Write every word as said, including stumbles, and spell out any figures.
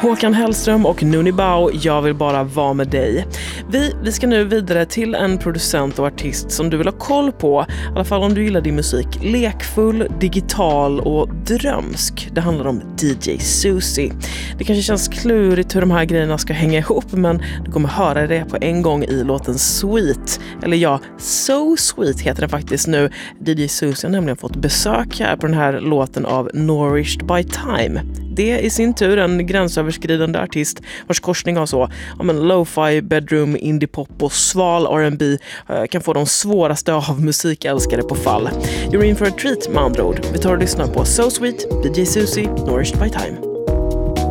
Håkan Hellström och Nuni Bao, jag vill bara vara med dig. Vi, vi ska nu vidare till en producent och artist som du vill ha koll på, i alla fall om du gillar din musik. Lekfull, digital och drömsk. Det handlar om D J Susie. Det kanske känns klurigt hur de här grejerna ska hänga ihop, men du kommer höra det på en gång i låten Sweet. Eller ja, So Sweet heter den faktiskt nu. D J Susie har nämligen fått besök här på den här låten av Nourished by Time. Det är i sin tur en gränsöverskridande artist vars korsning av så ja, men lo-fi, bedroom, indie-pop och sval R and B eh, kan få de svåraste av musikälskare på fall. You're in for a treat med andra ord. Vi tar och lyssnar på So Sweet, D J Susie, Nourished by Time.